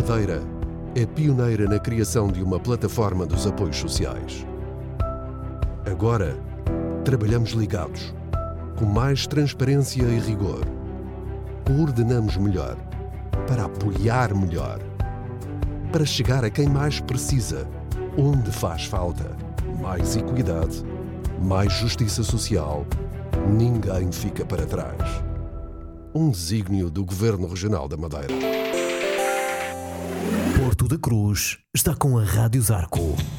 Madeira é pioneira na criação de uma plataforma dos apoios sociais. Agora, trabalhamos ligados, com mais transparência e rigor. Coordenamos melhor, para apoiar melhor, para chegar a quem mais precisa, onde faz falta. Mais equidade, mais justiça social. Ninguém fica para trás. Um desígnio do Governo Regional da Madeira. Porto da Cruz está com a Rádio Zarco.